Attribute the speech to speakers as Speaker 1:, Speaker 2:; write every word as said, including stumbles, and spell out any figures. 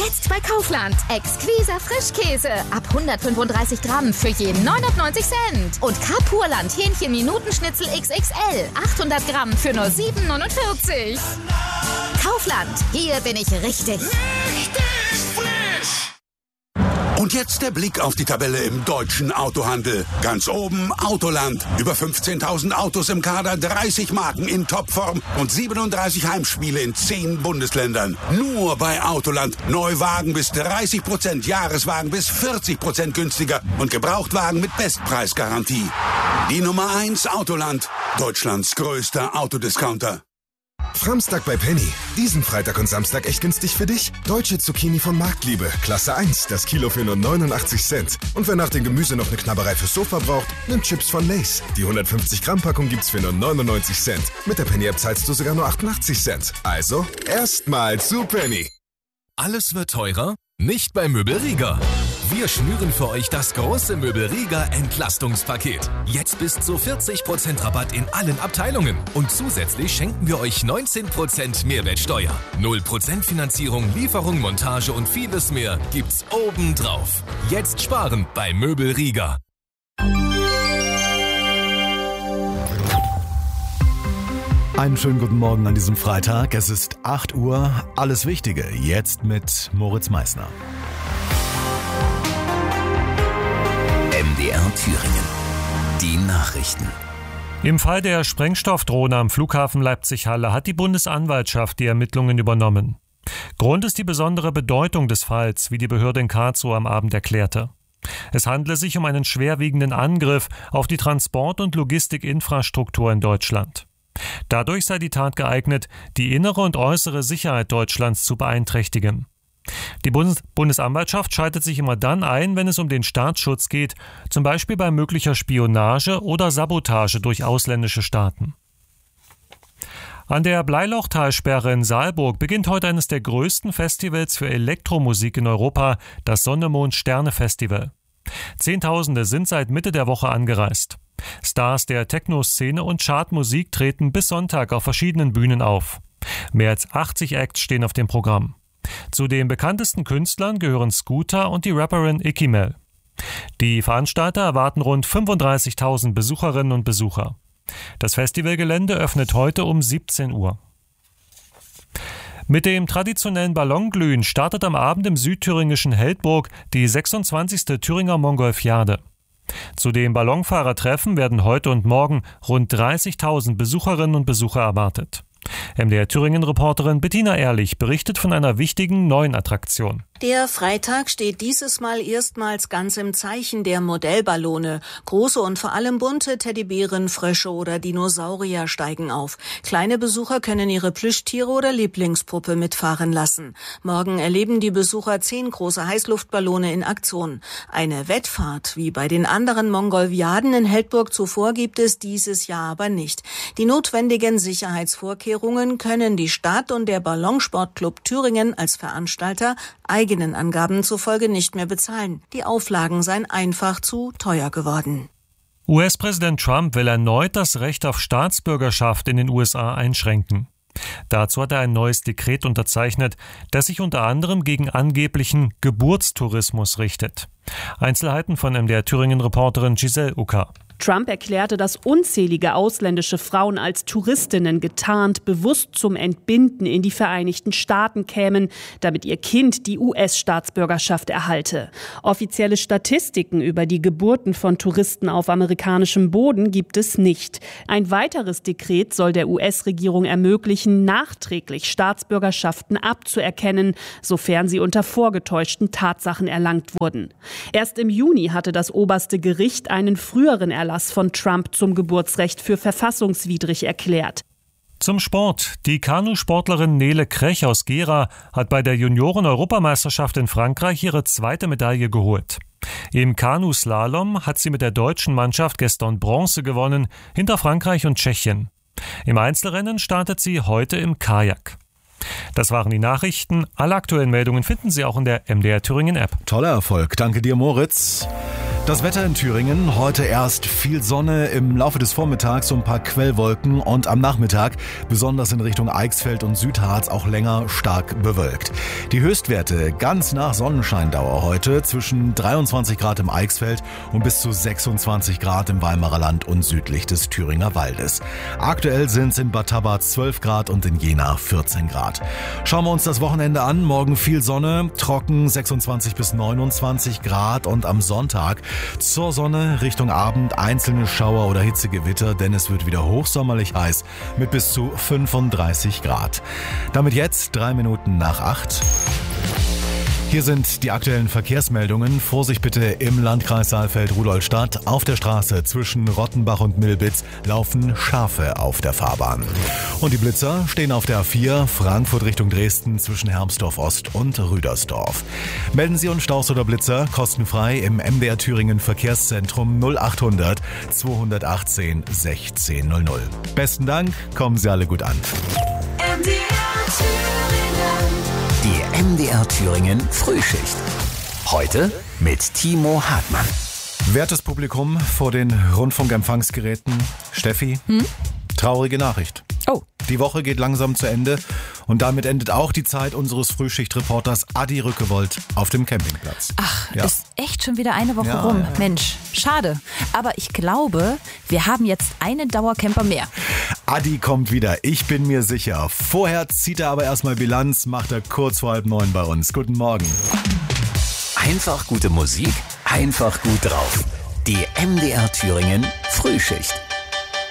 Speaker 1: Jetzt bei Kaufland. Exquiser Frischkäse. Ab hundertfünfunddreißig Gramm für je neunundneunzig Cent. Und Kapurland Hähnchen-Minutenschnitzel X X L. achthundert Gramm für nur sieben neunundvierzig. Kaufland. Hier bin ich richtig.
Speaker 2: Richtig frisch.
Speaker 3: Und jetzt der Blick auf die Tabelle im deutschen Autohandel. Ganz oben Autoland. Über fünfzehntausend Autos im Kader, dreißig Marken in Topform und siebenunddreißig Heimspiele in zehn Bundesländern. Nur bei Autoland. Neuwagen bis dreißig Prozent, Jahreswagen bis vierzig Prozent günstiger und Gebrauchtwagen mit Bestpreisgarantie. Die Nummer eins Autoland. Deutschlands größter Autodiscounter.
Speaker 4: Framstag bei Penny. Diesen Freitag und Samstag echt günstig für dich. Deutsche Zucchini von Marktliebe. Klasse eins. Das Kilo für nur neunundachtzig Cent. Und wer nach dem Gemüse noch eine Knabberei fürs Sofa braucht, nimmt Chips von Lay's. Die hundertfünfzig Gramm Packung gibt's für nur neunundneunzig Cent. Mit der Penny-App zahlst du sogar nur achtundachtzig Cent. Also, erstmal zu Penny.
Speaker 5: Alles wird teurer? Nicht bei Möbel Rieger. Wir schnüren für euch das große Möbel Rieger Entlastungspaket. Jetzt bis zu vierzig Prozent Rabatt in allen Abteilungen. Und zusätzlich schenken wir euch neunzehn Prozent Mehrwertsteuer. null Prozent Finanzierung, Lieferung, Montage und vieles mehr gibt's obendrauf. Jetzt sparen bei Möbel Rieger.
Speaker 6: Einen schönen guten Morgen an diesem Freitag. Es ist acht Uhr. Alles Wichtige jetzt mit Moritz Meissner.
Speaker 7: M D R Thüringen. Die Nachrichten.
Speaker 8: Im Fall der Sprengstoffdrohne am Flughafen Leipzig-Halle hat die Bundesanwaltschaft die Ermittlungen übernommen. Grund ist die besondere Bedeutung des Falls, wie die Behörde in Karlsruhe am Abend erklärte. Es handle sich um einen schwerwiegenden Angriff auf die Transport- und Logistikinfrastruktur in Deutschland. Dadurch sei die Tat geeignet, die innere und äußere Sicherheit Deutschlands zu beeinträchtigen. Die Bundes- Bundesanwaltschaft schaltet sich immer dann ein, wenn es um den Staatsschutz geht, zum Beispiel bei möglicher Spionage oder Sabotage durch ausländische Staaten. An der Bleilochtalsperre in Saalburg beginnt heute eines der größten Festivals für Elektromusik in Europa, das Sonne-Mond-Sterne-Festival. Zehntausende sind seit Mitte der Woche angereist. Stars der Techno-Szene und Chartmusik treten bis Sonntag auf verschiedenen Bühnen auf. Mehr als achtzig Acts stehen auf dem Programm. Zu den bekanntesten Künstlern gehören Scooter und die Rapperin Ikimel. Die Veranstalter erwarten rund fünfunddreißigtausend Besucherinnen und Besucher. Das Festivalgelände öffnet heute um siebzehn Uhr. Mit dem traditionellen Ballonglühen startet am Abend im südthüringischen Heldburg die sechsundzwanzigste Thüringer Mongolfiade. Zu den Ballonfahrertreffen werden heute und morgen rund dreißigtausend Besucherinnen und Besucher erwartet. M D R Thüringen-Reporterin Bettina Ehrlich berichtet von einer wichtigen neuen Attraktion.
Speaker 9: Der Freitag steht dieses Mal erstmals ganz im Zeichen der Modellballone. Große und vor allem bunte Teddybären, Frösche oder Dinosaurier steigen auf. Kleine Besucher können ihre Plüschtiere oder Lieblingspuppe mitfahren lassen. Morgen erleben die Besucher zehn große Heißluftballone in Aktion. Eine Wettfahrt wie bei den anderen Mongolfiaden in Heldburg zuvor gibt es dieses Jahr aber nicht. Die notwendigen Sicherheitsvorkehrungen können die Stadt und der Ballonsportclub Thüringen als Veranstalter eigenen Angaben zufolge nicht mehr bezahlen. Die Auflagen seien einfach zu teuer geworden.
Speaker 8: U S-Präsident Trump will erneut das Recht auf Staatsbürgerschaft in den U S A einschränken. Dazu hat er ein neues Dekret unterzeichnet, das sich unter anderem gegen angeblichen Geburtstourismus richtet. Einzelheiten von M D R Thüringen-Reporterin Giselle Ucker.
Speaker 10: Trump erklärte, dass unzählige ausländische Frauen als Touristinnen getarnt bewusst zum Entbinden in die Vereinigten Staaten kämen, damit ihr Kind die U S-Staatsbürgerschaft erhalte. Offizielle Statistiken über die Geburten von Touristen auf amerikanischem Boden gibt es nicht. Ein weiteres Dekret soll der U S-Regierung ermöglichen, nachträglich Staatsbürgerschaften abzuerkennen, sofern sie unter vorgetäuschten Tatsachen erlangt wurden. Erst im Juni hatte das oberste Gericht einen früheren Erlass von Trump zum Geburtsrecht für verfassungswidrig erklärt.
Speaker 8: Zum Sport. Die Kanusportlerin Nele Krech aus Gera hat bei der Junioren-Europameisterschaft in Frankreich ihre zweite Medaille geholt. Im Kanuslalom hat sie mit der deutschen Mannschaft gestern Bronze gewonnen, hinter Frankreich und Tschechien. Im Einzelrennen startet sie heute im Kajak. Das waren die Nachrichten. Alle aktuellen Meldungen finden Sie auch in der M D R Thüringen App.
Speaker 6: Toller Erfolg. Danke dir, Moritz. Das Wetter in Thüringen, heute erst viel Sonne, im Laufe des Vormittags so ein paar Quellwolken und am Nachmittag, besonders in Richtung Eichsfeld und Südharz, auch länger stark bewölkt. Die Höchstwerte ganz nach Sonnenscheindauer heute zwischen dreiundzwanzig Grad im Eichsfeld und bis zu sechsundzwanzig Grad im Weimarer Land und südlich des Thüringer Waldes. Aktuell sind es in Bad Tabbart zwölf Grad und in Jena vierzehn Grad. Schauen wir uns das Wochenende an. Morgen viel Sonne, trocken sechsundzwanzig bis neunundzwanzig Grad und am Sonntag zur Sonne Richtung Abend einzelne Schauer oder Hitzegewitter, denn es wird wieder hochsommerlich heiß mit bis zu fünfunddreißig Grad. Damit jetzt drei Minuten nach acht. Hier sind die aktuellen Verkehrsmeldungen. Vorsicht bitte im Landkreis Saalfeld-Rudolstadt. Auf der Straße zwischen Rottenbach und Milbitz laufen Schafe auf der Fahrbahn. Und die Blitzer stehen auf der A vier Frankfurt Richtung Dresden zwischen Hermsdorf Ost und Rüdersdorf. Melden Sie uns Staus oder Blitzer kostenfrei im M D R Thüringen Verkehrszentrum null achthundert zweihundertachtzehn sechzehn null null. Besten Dank, kommen Sie alle gut an.
Speaker 7: M D R Thüringen. Die M D R Thüringen Frühschicht. Heute mit Timo Hartmann.
Speaker 6: Wertes Publikum vor den Rundfunkempfangsgeräten. Steffi, hm? Traurige Nachricht.
Speaker 11: Oh.
Speaker 6: Die Woche geht langsam zu Ende und damit endet auch die Zeit unseres Frühschichtreporters Adi Rückewold auf dem Campingplatz.
Speaker 11: Ach,
Speaker 6: ja.
Speaker 11: Ist echt schon wieder eine Woche
Speaker 6: ja,
Speaker 11: rum.
Speaker 6: Ja.
Speaker 11: Mensch, schade. Aber ich glaube, wir haben jetzt einen Dauercamper mehr.
Speaker 6: Adi kommt wieder, ich bin mir sicher. Vorher zieht er aber erstmal Bilanz, macht er kurz vor halb neun bei uns. Guten Morgen.
Speaker 7: Einfach gute Musik, einfach gut drauf. Die M D R Thüringen Frühschicht.